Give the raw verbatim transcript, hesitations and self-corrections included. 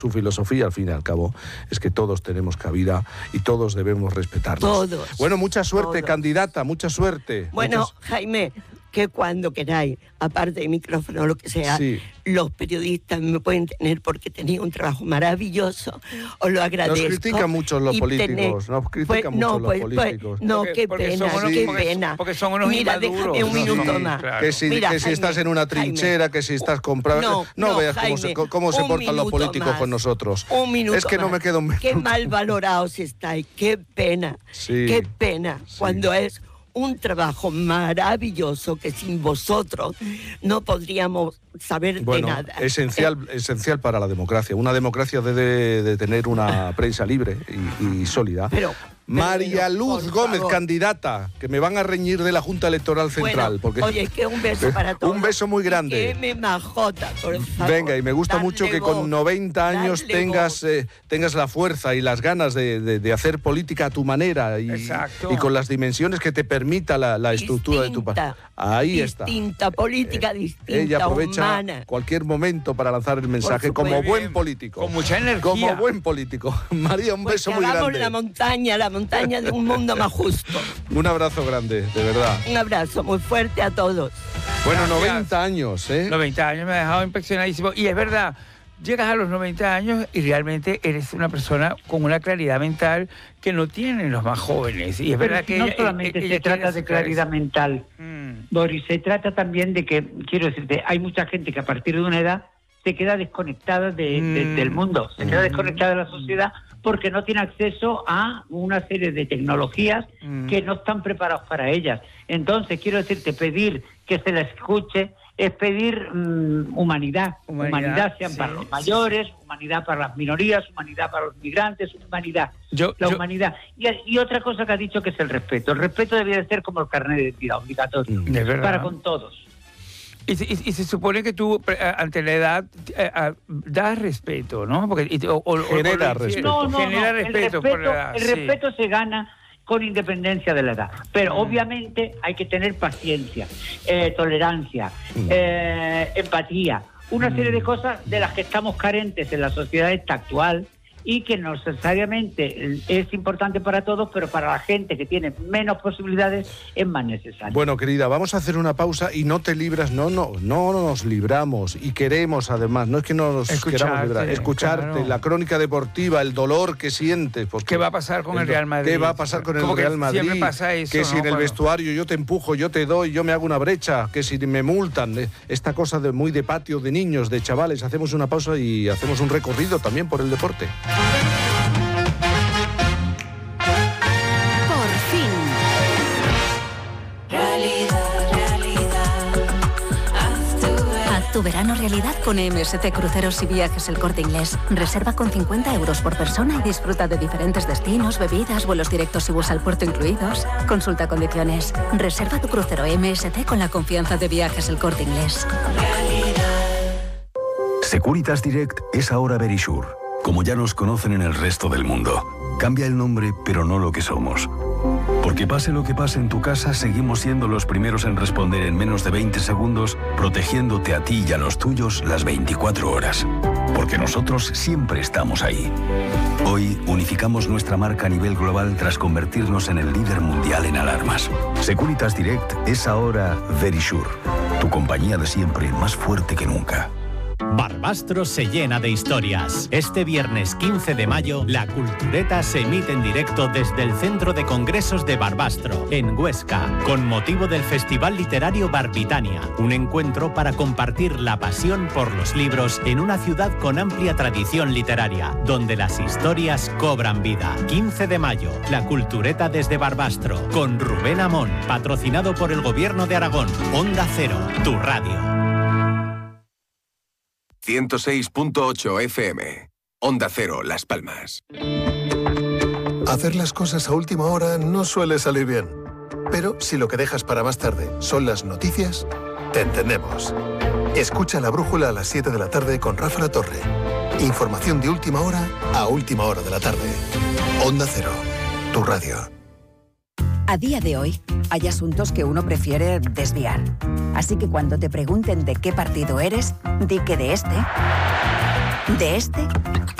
Su filosofía, al fin y al cabo, es que todos tenemos cabida y todos debemos respetarnos. Todos. Bueno, mucha suerte, todos. candidata, mucha suerte. Bueno, Muchas... Jaime, que cuando queráis, aparte de micrófono o lo que sea, sí. los periodistas me pueden tener porque tenéis un trabajo maravilloso, os lo agradezco. Nos critican mucho los políticos, tener... nos critican pues, mucho no, los pues, políticos. Pues, no, porque, qué porque pena, unos, qué porque, pena. Porque son unos Mira, inmaduros. déjame un minuto sí, más. Claro. Que si, Mira, que si Jaime, estás en una trinchera, Jaime, que si estás comprando... No, no, no, veas Jaime, cómo se, cómo se un portan los minuto políticos más. con nosotros. Un minuto Es que más. no me quedo un minuto. Qué mal valorados estáis, qué pena, Sí, qué pena, sí. cuando es un trabajo maravilloso que sin vosotros no podríamos saber Bueno, de nada. esencial, Eh, esencial para la democracia. Una democracia debe de tener una prensa libre y, y sólida. Pero, María pero, Luz por Gómez, favor. candidata, que me van a reñir de la Junta Electoral Central. Bueno, porque oye, que un beso para todos. Un beso muy grande. Que me majota, por favor. Venga, y me gusta Darle mucho que voz, con noventa años darle tengas, voz. eh, tengas la fuerza y las ganas de, de, de hacer política a tu manera y, Exacto. y con las dimensiones que te permita la, la estructura de tu país. Distinta, Ahí está. Distinta, política Eh, distinta, Ella aprovecha humana. cualquier momento para lanzar el mensaje supuesto. como Muy buen bien. político. Con mucha energía. Como buen político. María, un Pues beso que muy hagamos grande. la montaña, la montaña de un mundo más justo. Un abrazo grande, de verdad. Un abrazo muy fuerte a todos. Bueno, Gracias. noventa años, ¿eh? noventa años me ha dejado impresionadísimo. Y es verdad, llegas a los noventa años y realmente eres una persona con una claridad mental que no tienen los más jóvenes. Y es Pero verdad si que no ella- solamente ella se quiere trata de sacar claridad eso. mental, Mm. Boris, se trata también de que, quiero decirte, hay mucha gente que a partir de una edad se queda desconectada de, de- Mm. del mundo, se queda Mm. desconectada de la sociedad porque no tiene acceso a una serie de tecnologías Mm. que no están preparados para ellas. Entonces, quiero decirte, pedir que se la escuche es pedir mm, humanidad. Humanidad, Humanidad, sean sí, para los sí, mayores, humanidad para las minorías, humanidad para los migrantes, humanidad. Yo- la yo- humanidad. Y, y otra cosa que ha dicho que es el respeto. El respeto debía de ser como el carnet de identidad, obligatorio, Es verdad. para con todos. Y, se- y- y se supone que tú, pre- a- ante la edad, eh, a- das respeto, ¿no? Porque, y- o- o- o- Genera o lo hicieron. respeto. No, no, Genera no. El respeto, respeto, por la edad, el sí. respeto se gana con independencia de la edad. Pero Mm. obviamente hay que tener paciencia, eh, tolerancia, Mm. eh, empatía, una Mm. serie de cosas de las que estamos carentes en la sociedad esta actual y que no necesariamente es importante para todos, pero para la gente que tiene menos posibilidades es más necesario. Bueno, querida, vamos a hacer una pausa y no te libras, no, no, no nos libramos y queremos además, no es que no nos Escucharte, queramos librar, escucharte, claro. la crónica deportiva, el dolor que sientes. Porque ¿Qué va a pasar con el do- Real Madrid? ¿Qué va a pasar con el Como que Real Madrid? siempre pasa eso, que si ¿no? en el Cuando- vestuario yo te empujo, yo te doy, yo me hago una brecha, que si me multan, eh, esta cosa de muy de patio, de niños, de chavales. Hacemos una pausa y hacemos un recorrido también por el deporte. Por fin. Haz tu verano realidad con M S C Cruceros y Viajes El Corte Inglés. Reserva con cincuenta euros por persona y disfruta de diferentes destinos, bebidas, vuelos directos y bus al puerto incluidos. Consulta condiciones. Reserva tu crucero M S C con la confianza de Viajes El Corte Inglés. Securitas Direct es ahora Verisure, como ya nos conocen en el resto del mundo. Cambia el nombre, pero no lo que somos. Porque pase lo que pase en tu casa, seguimos siendo los primeros en responder en menos de veinte segundos, protegiéndote a ti y a los tuyos las veinticuatro horas. Porque nosotros siempre estamos ahí. Hoy unificamos nuestra marca a nivel global tras convertirnos en el líder mundial en alarmas. Securitas Direct es ahora Verisure, tu compañía de siempre más fuerte que nunca. Barbastro se llena de historias. Este viernes quince de mayo, la Cultureta se emite en directo desde el Centro de Congresos de Barbastro, en Huesca, con motivo del Festival Literario Barbitania, un encuentro para compartir la pasión por los libros en una ciudad con amplia tradición literaria, donde las historias cobran vida. quince de mayo, la Cultureta desde Barbastro, con Rubén Amón, patrocinado por el Gobierno de Aragón. Onda Cero, tu radio. ciento seis punto ocho F M. Onda Cero, Las Palmas. Hacer las cosas a última hora no suele salir bien. Pero si lo que dejas para más tarde son las noticias, te entendemos. Escucha La Brújula a las siete de la tarde con Rafa La Torre. Información de última hora a última hora de la tarde. Onda Cero, tu radio. A día de hoy, hay asuntos que uno prefiere desviar. Así que cuando te pregunten de qué partido eres, di que de este. de este